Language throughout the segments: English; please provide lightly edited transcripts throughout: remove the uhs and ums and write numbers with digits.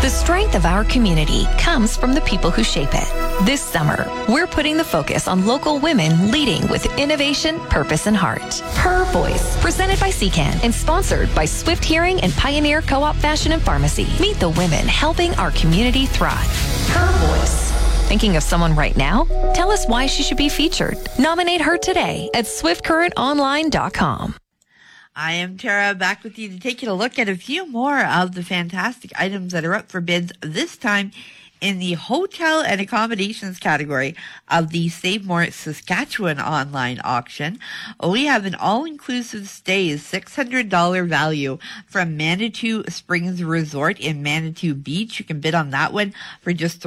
The strength of our community comes from the people who shape it. This summer, we're putting the focus on local women leading with innovation, purpose, and heart. Her Voice, presented by CCAN and sponsored by Swift Hearing and Pioneer Co-op Fashion and Pharmacy. Meet the women helping our community thrive. Her Voice. Thinking of someone right now? Tell us why she should be featured. Nominate her today at swiftcurrentonline.com. I am Tara, back with you to take you a look at a few more of the fantastic items that are up for bids this time in the hotel and accommodations category of the Save More Saskatchewan online auction. We have an all-inclusive stays $600 value from Manitou Springs Resort in Manitou Beach. You can bid on that one for just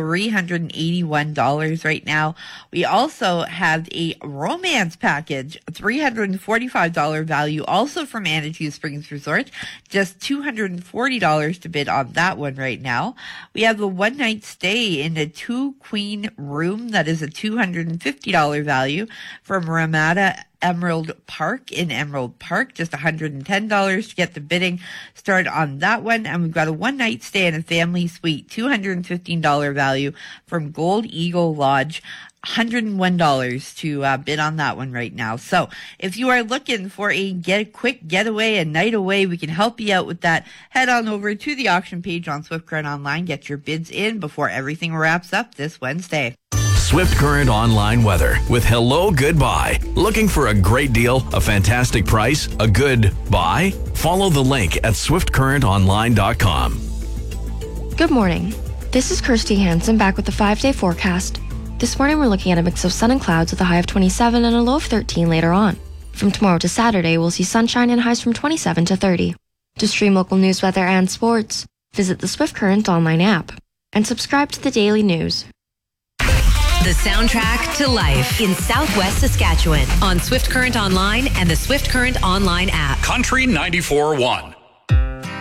$381 right now. We also have a romance package, $345 value, also from Manitou Springs Resort, just $240 to bid on that one right now. We have a one-night stay in a 2-queen room that is a $250 value from Ramada Emerald Park in Emerald Park, just $110 to get the bidding started on that one. And we've got a one-night stay in a family suite, $215 value from Gold Eagle Lodge, $101 to bid on that one right now. So if you are looking for a quick getaway, a night away, we can help you out with that. Head on over to the auction page on Swift Current Online. Get your bids in before everything wraps up this Wednesday. Swift Current Online weather with Hello Goodbye. Looking for a great deal, a fantastic price, a good buy? Follow the link at swiftcurrentonline.com. Good morning. This is Kirsty Hansen back with the 5-day forecast. This morning we're looking at a mix of sun and clouds with a high of 27 and a low of 13 later on. From tomorrow to Saturday, we'll see sunshine and highs from 27 to 30. To stream local news, weather, and sports, visit the Swift Current Online app and subscribe to the daily news. The soundtrack to life in Southwest Saskatchewan on Swift Current Online and the Swift Current Online app. Country 94.1.